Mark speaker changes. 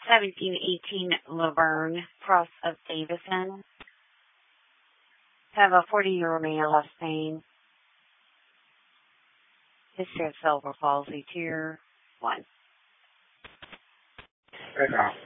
Speaker 1: 1718 Laverne, Cross of Davison. Have a 40-year-old male last name. History of cerebral palsy, tier 1.
Speaker 2: Right now.